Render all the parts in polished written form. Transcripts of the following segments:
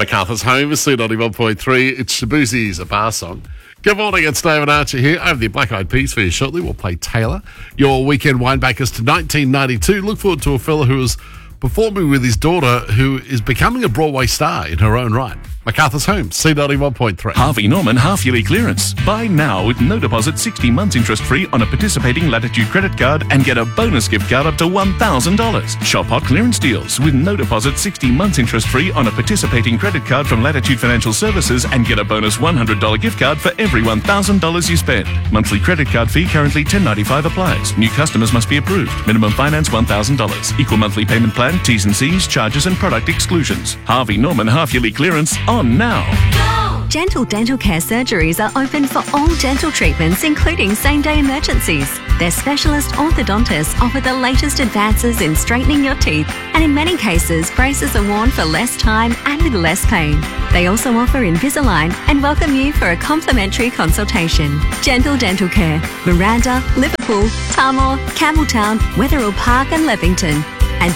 MacArthur's Home is C91.3. It's Shabuzi's A Bar Song. Good morning, it's David Archer here. Over the Black Eyed Peas for you shortly. We'll play Taylor. Your weekend winebackers to 1992. Look forward to a fella who is performing with his daughter who is becoming a Broadway star in her own right. MacArthur's Home, C91.3. Harvey Norman half-yearly clearance. Buy now with no deposit, 60 months interest-free on a participating Latitude credit card and get a bonus gift card up to $1,000. Shop hot clearance deals with no deposit, 60 months interest-free on a participating credit card from Latitude Financial Services and get a bonus $100 gift card for every $1,000 you spend. Monthly credit card fee currently $10.95 applies. New customers must be approved. Minimum finance $1,000. Equal monthly payment plan, T's and C's, charges and product exclusions. Harvey Norman half-yearly clearance on now. Gentle Dental Care surgeries are open for all dental treatments, including same-day emergencies. Their specialist orthodontists offer the latest advances in straightening your teeth, and in many cases, braces are worn for less time and with less pain. They also offer Invisalign and welcome you for a complimentary consultation. Gentle Dental Care, Miranda, Liverpool, Tamworth, Campbelltown, Wetherill Park and Leppington. And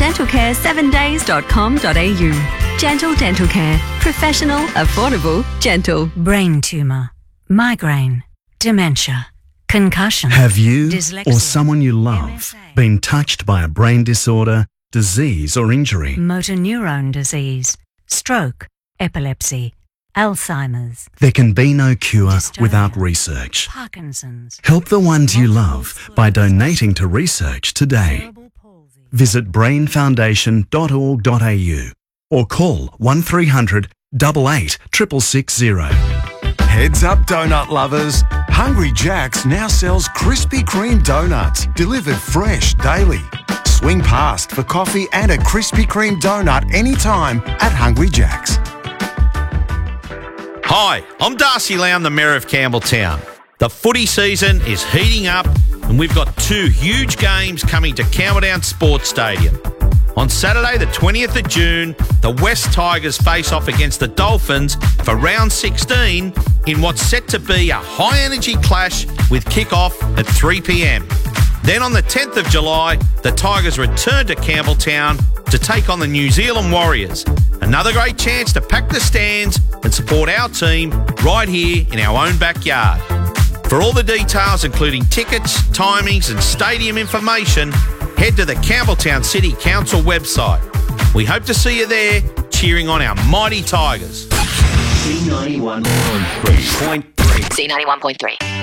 gentledentalcare7days.com.au. Gentle Dental Care. Professional, affordable, gentle. Brain tumour, migraine, dementia, concussion. Have you dyslexia, or someone you love MSA, been touched by a brain disorder, disease or injury? motor neurone disease, stroke, epilepsy, Alzheimer's, There can be no cure Dystonia. without research. Parkinson's. Help the ones you love by donating to research today. Cerebral palsy. Visit brainfoundation.org.au or call 1300 88 660. Heads up, donut lovers. Hungry Jack's now sells Krispy Kreme donuts, delivered fresh daily. Swing past for coffee and a Krispy Kreme donut anytime at Hungry Jack's. Hi, I'm Darcy Lown, the Mayor of Campbelltown. The footy season is heating up and we've got two huge games coming to Campbelltown Sports Stadium. On Saturday the 20th of June, the West Tigers face off against the Dolphins for round 16 in what's set to be a high-energy clash with kick-off at 3 p.m. Then on the 10th of July, the Tigers return to Campbelltown to take on the New Zealand Warriors. Another great chance to pack the stands and support our team right here in our own backyard. For all the details, including tickets, timings and stadium information, head to the Campbelltown City Council website. We hope to see you there cheering on our mighty Tigers. C91.3. C91.3.